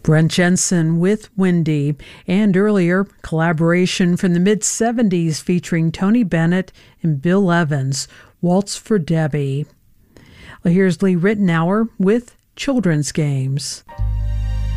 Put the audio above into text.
Brent Jensen with Wendy, and earlier, collaboration from the mid-'70s featuring Tony Bennett and Bill Evans, Waltz for Debbie. Well, here's Lee Ritenour with Children's Games.